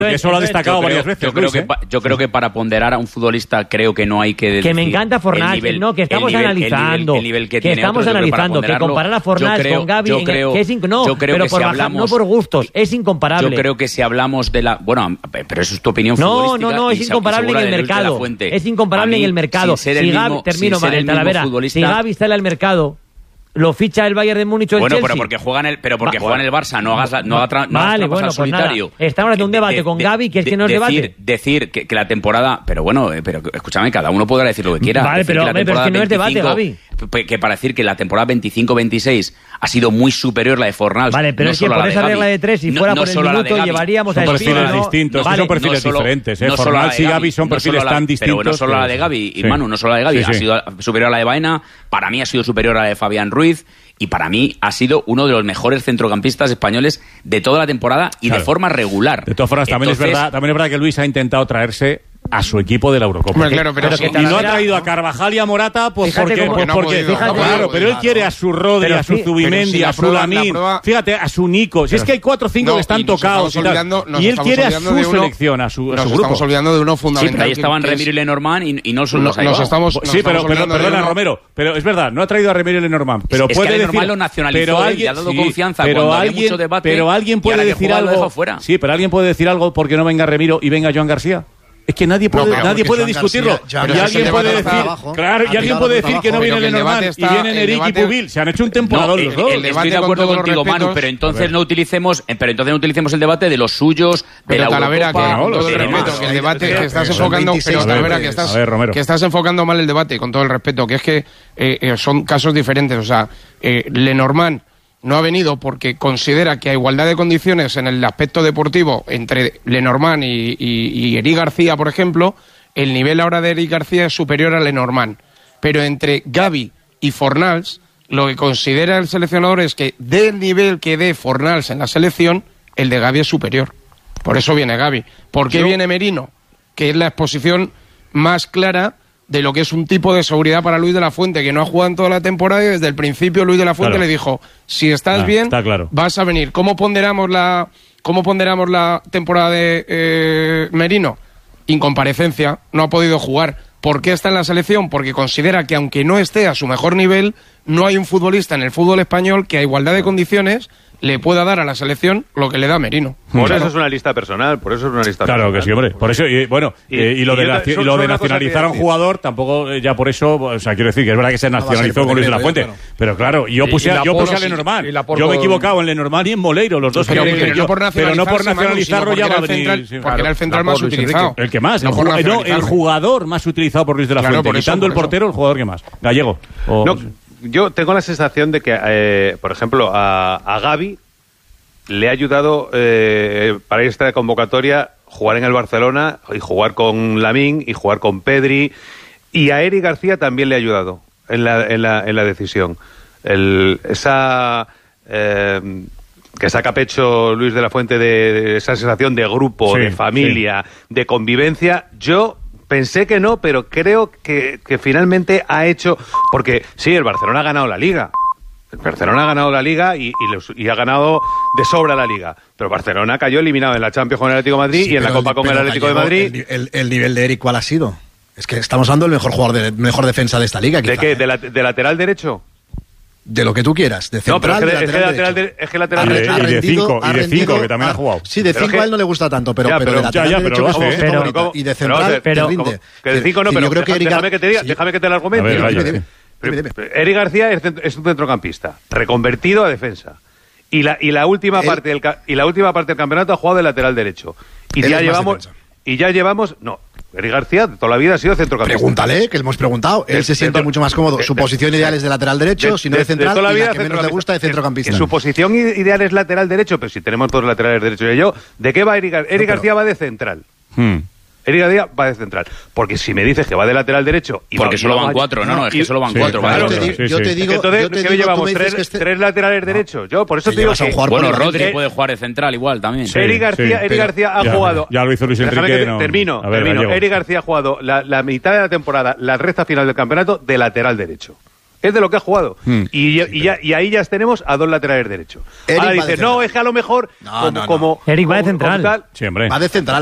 Eso lo ha destacado varias veces. Yo creo que para ponderar a un futbolista creo que no hay que decir... Que me encanta Fornals, no, que estamos analizando. El nivel que tiene estamos otro, analizando, que comparar a Fornals con Gavi... pero por bajar, no por gustos, es incomparable. Yo creo que si hablamos de la... Bueno, pero eso es tu opinión futbolística. No, es incomparable en el mercado. Es incomparable en el mercado. Si Gavi, termino, Talavera, si Gavi sale al mercado... Lo ficha el Bayern de Múnich o el Chelsea. Pero porque juega en el Barça, no hagas pues solitario. Nada. Estamos haciendo un debate con Gavi, que es que no es debate. Decir que la temporada... Pero escúchame, cada uno podrá decir lo que quiera. Vale, pero es que no es debate, Gavi. Que para decir que la temporada 25-26 ha sido muy superior la de Fornals. Vale, pero es que por esa regla de 3, si fuera por el minuto, llevaríamos a Espino. Son perfiles distintos, son perfiles diferentes. Fornals y Gavi son perfiles tan distintos. Pero no solo la de Gavi, y Manu, no solo la de Gavi. Ha sido superior a la de Baena, para mí ha sido superior a la de Fabián Ruiz, y para mí ha sido uno de los mejores centrocampistas españoles de toda la temporada y de forma regular. De todas formas, también es verdad que Luis ha intentado traerse a su equipo de la Eurocopa. Bueno, claro, y no ha traído a Carvajal y a Morata porque él quiere a su Rodri, a su Zubimendi, a su Lamín, fíjate, a su Nico. Si es que hay 4 o 5 que están tocados y él quiere a su selección, a su grupo. Nos estamos olvidando de uno fundamental. Sí, pero ahí estaban Remiro y Lenormand y no son los perdona, Romero, pero es verdad, no ha traído a Remiro y Lenormand, pero puede decir, lo nacionalizó y le ha dado confianza cuando había mucho debate. Pero alguien puede decir algo. Sí, pero alguien puede decir algo porque no venga Remiro y venga Joan García. Es que nadie puede discutirlo. Y alguien puede decir que no viene Lenormand y vienen Eric y Pubil. Se han hecho un temporadón los dos. Estoy de acuerdo contigo, Manu, pero entonces no utilicemos el debate de los suyos, de la Eurocopa. Con todo el respeto, que el debate que estás enfocando, que estás enfocando mal el debate, con todo el respeto, que es que son casos diferentes. O sea, Lenormand no ha venido porque considera que a igualdad de condiciones en el aspecto deportivo entre Lenormand y Eric García, por ejemplo, el nivel ahora de Eric García es superior a Lenormand. Pero entre Gavi y Fornals, lo que considera el seleccionador es que del nivel que dé Fornals en la selección, el de Gavi es superior. Por eso viene Gavi. ¿Por qué viene Merino? Que es la exposición más clara de lo que es un tipo de seguridad para Luis de la Fuente, que no ha jugado en toda la temporada y desde el principio Luis de la Fuente le dijo, si estás bien, vas a venir. ¿Cómo ponderamos la temporada de Merino? Incomparecencia, no ha podido jugar. ¿Por qué está en la selección? Porque considera que aunque no esté a su mejor nivel, no hay un futbolista en el fútbol español que a igualdad de condiciones le pueda dar a la selección lo que le da Merino. Por eso es una lista personal, Claro que sí, hombre. Por eso, y lo de nacionalizar a un jugador, tampoco ya por eso, o sea, quiero decir que es verdad que se nacionalizó con Luis de la Fuente, pero claro, yo puse a Lenormand. Yo me he equivocado en Lenormand y en Moleiro, los dos. Pero no por nacionalizarlo ya va a venir. Porque era el central más utilizado. El que más. El jugador más utilizado por Luis de la Fuente. Quitando el portero, el jugador que más. Gallego. Yo tengo la sensación de que, por ejemplo, a Gavi le ha ayudado para esta convocatoria jugar en el Barcelona y jugar con Lamín y jugar con Pedri, y a Eric García también le ha ayudado en la decisión. Que saca pecho Luis de la Fuente de esa sensación de grupo, de familia, de convivencia. Yo pensé que no, pero creo que finalmente ha hecho... Porque sí, el Barcelona ha ganado la Liga. El Barcelona ha ganado la Liga y ha ganado de sobra la Liga. Pero Barcelona cayó eliminado en la Champions con el Atlético de Madrid y en la Copa con el Atlético de Madrid. El nivel de Eric, ¿cuál ha sido? Es que estamos hablando del mejor jugador, mejor defensa de esta Liga. ¿De qué? ¿De lateral derecho? De lo que tú quieras, de central, es que lateral derecho. Y de 5, que también ha jugado. Sí, de 5 a él no le gusta tanto, pero de lateral derecho y de central te rinde. Que de 5 no, pero déjame que te lo argumente. Eric García es un centrocampista reconvertido a defensa. Y la última parte del campeonato ha jugado de lateral derecho. Y ya llevamos... No, Eric García toda la vida ha sido centrocampista. Pregúntale, que le hemos preguntado. Él se siente mucho más cómodo. Su posición ideal es de lateral derecho, si no de central, y la que menos le gusta de centrocampista. Su posición ideal es lateral derecho, pero si tenemos dos laterales derechos y yo, ¿de qué va Eric García? Eric García va de central. Eric García va de central. Porque si me dices que va de lateral derecho... Porque solo van 4, es que solo van 4. Yo te digo... Entonces, ¿qué llevamos? ¿Tres laterales derechos? Yo, por eso te digo que... Bueno, Rodri puede jugar de central igual también. Eric García ha jugado... Ya lo hizo Luis Enrique. Termino. Eric García ha jugado la mitad de la temporada, la recta final del campeonato, de lateral derecho. Es de lo que ha jugado. Y ahí ya tenemos a 2 laterales derechos. Ahora dices, no, es que a lo mejor... Eric va de central. Sí, hombre. Va de central.